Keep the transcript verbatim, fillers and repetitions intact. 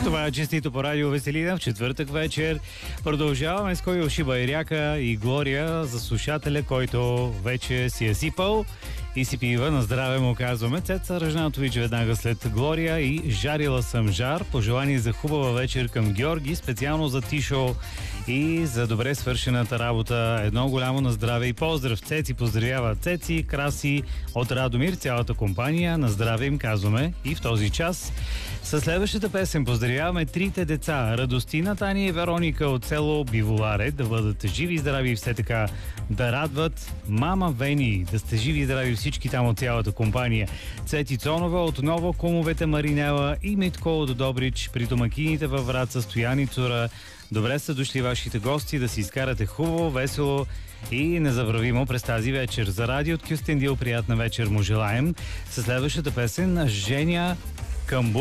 Това е честито по радио Веселина в четвъртък вечер. Продължаваме с Кой ушиба и ряка и Глория за слушателя, който вече си е сипал и си пива. На здраве му казваме. Цеца Ръжнатович веднага след Глория и Жарила съм жар. Пожелание за хубава вечер към Георги, специално за Тишо и за добре свършената работа. Едно голямо на здраве и поздрав. Цеци поздравява Цеци, Краси от Радомир, цялата компания. На здраве им казваме и в този час. Със следващата песен поздравяваме трите деца. Радостина, Таня и Вероника от село Биволаре. Да бъдат живи и здрави и все така да радват мама Вени. Да сте живи и здрави всички там от цялата компания. Цети Цонова от Ново, кумовете Маринела и Митко от Добрич. При домакините във Враца, Стояни Цура. Добре са дошли вашите гости да си изкарате хубаво, весело и незабравимо през тази вечер. За радио от Кюстендил приятна вечер му желаем. Със следващата песен Женя Камбу.